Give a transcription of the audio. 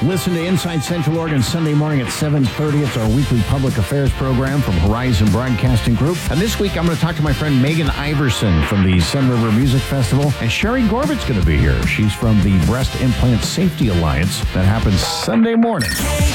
Listen to Inside Central Oregon Sunday morning at 7:30. It's our weekly public affairs program from Horizon Broadcasting Group. And this week, I'm going to talk to my friend Megan Iverson from the Sun River Music Festival. And Sherry Gorbat's going to be here. She's from the Breast Implant Safety Alliance. That happens Sunday morning.